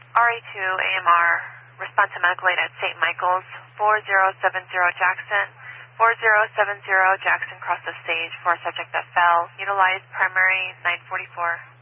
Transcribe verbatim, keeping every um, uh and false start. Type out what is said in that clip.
R A two A M R, respond to medical aid at Saint Michael's, four zero seven zero Jackson. four zero seven zero Jackson crossed the stage for a subject that fell. Utilize primary nine forty-four.